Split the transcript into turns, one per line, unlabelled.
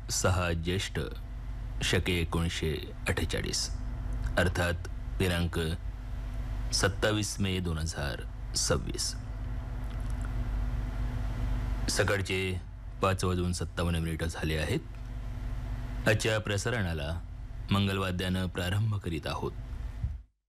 6 ज्येष्ठ शके 1948 अर्थात दिनांक 27 मे 2026 सकाळचे 5:57 झाले आहेत. आजच्या प्रसारणाला मंगलवाद्यानं प्रारंभ करीत आहोत.